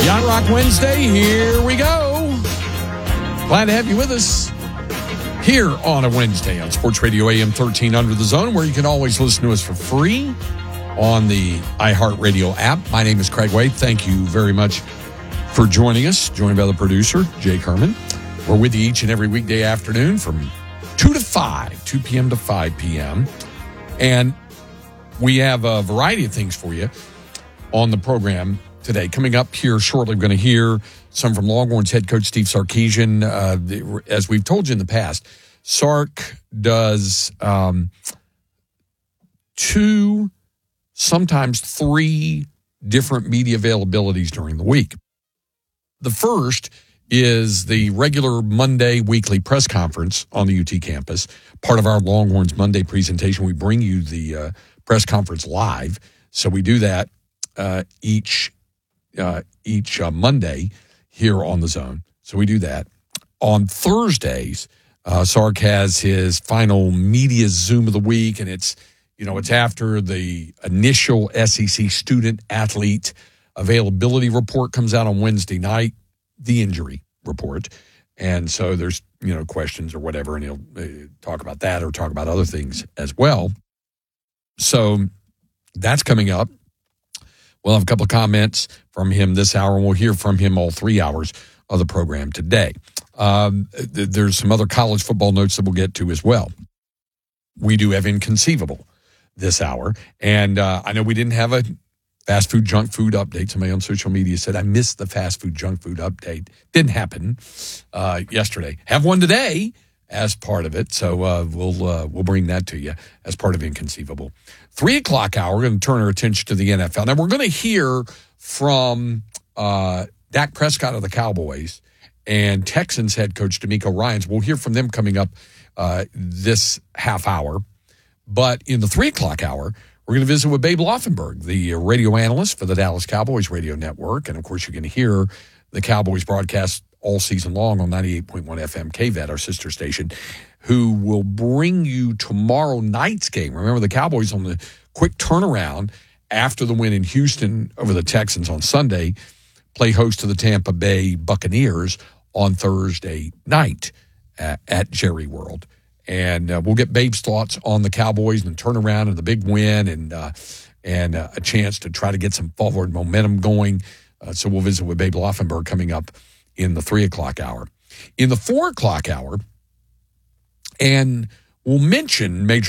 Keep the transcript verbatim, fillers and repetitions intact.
Yacht Rock Wednesday, here we go. Glad to have you with us here on a Wednesday on Sports Radio A M thirteen Under the Zone, where you can always listen to us for free on the iHeartRadio app. My name is Craig Wade. Thank you very much for joining us, joined by the producer, Jake Herman. We're with you each and every weekday afternoon from two to five, two p.m. to five p.m. And we have a variety of things for you on the program today. Coming up here shortly, we're going to hear some from Longhorns head coach Steve Sarkisian. Uh, the, as we've told you in the past, Sark does um, two, sometimes three different media availabilities during the week. The first is the regular Monday weekly press conference on the U T campus. Part of our Longhorns Monday presentation, we bring you the uh, press conference live. So we do that uh, each uh, each uh, Monday here on the Zone. So we do that. On Thursdays, uh, Sark has his final media Zoom of the week, and it's, you know, it's after the initial S E C student athlete availability report comes out on Wednesday night, the injury report. And so there's, you know, questions or whatever, and he'll uh, talk about that or talk about other things as well. So that's coming up. We'll have a couple of comments from him this hour, and we'll hear from him all three hours of the program today. Um, th- there's some other college football notes that we'll get to as well. We do have Inconceivable this hour, and uh, I know we didn't have a fast food, junk food update. Somebody on social media said, I missed the fast food, junk food update. Didn't happen uh, yesterday. Have one today as part of it, so uh, we'll uh, we'll bring that to you as part of Inconceivable. Three o'clock hour, we're going to turn our attention to the N F L. Now, we're going to hear from uh, Dak Prescott of the Cowboys and Texans head coach DeMeco Ryans. We'll hear from them coming up uh, this half hour. But in the three o'clock hour, we're going to visit with Babe Laufenberg, the radio analyst for the Dallas Cowboys radio network. And, of course, you're going to hear the Cowboys broadcast all season long on ninety-eight point one F M K V E T, our sister station, who will bring you tomorrow night's game. Remember, the Cowboys on the quick turnaround after the win in Houston over the Texans on Sunday, play host to the Tampa Bay Buccaneers on Thursday night at, at Jerry World. And uh, we'll get Babe's thoughts on the Cowboys and the turnaround and the big win and uh, and uh, a chance to try to get some forward momentum going. Uh, so we'll visit with Babe Laufenberg coming up in the three o'clock hour. In the four o'clock hour, and we'll mention Major